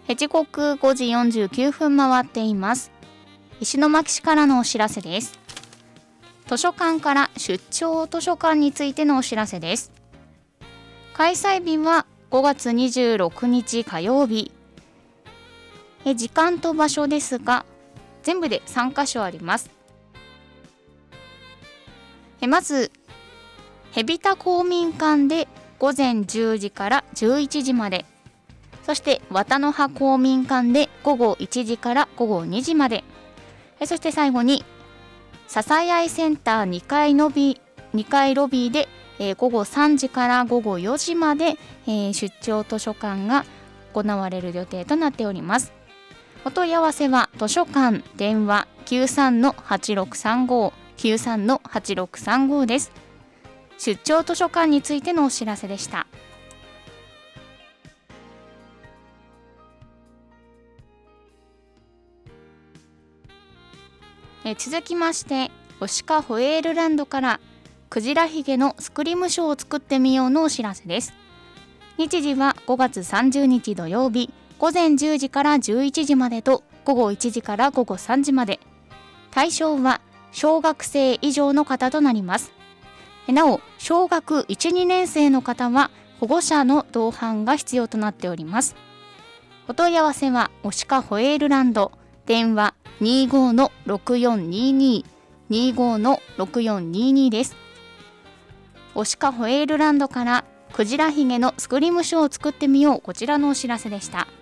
時刻5時49分回っています。石巻市からのお知らせです。図書館から出張図書館についてのお知らせです。開催日は5月26日火曜日。時間と場所ですが、全部で3カ所あります。まず、海老田公民館で午前10時から11時まで。そして綿の葉公民館で午後1時から午後2時まで。そして最後にささやいセンター2階ロビーで、午後3時から午後4時まで、出張図書館が行われる予定となっております。お問い合わせは図書館電話 93-8635 93-8635 です。出張図書館についてのお知らせでした。続きまして、オシカホエールランドからクジラヒゲのスクリームショーを作ってみようのお知らせです。日時は5月30日土曜日午前10時から11時までと午後1時から午後3時まで。対象は小学生以上の方となります。なお、小学 1,2 年生の方は保護者の同伴が必要となっております。お問い合わせはオシカホエールランド電話 25-6422 25-6422 です。オシカホエールランドからクジラヒゲのスクリームショーを作ってみよう、こちらのお知らせでした。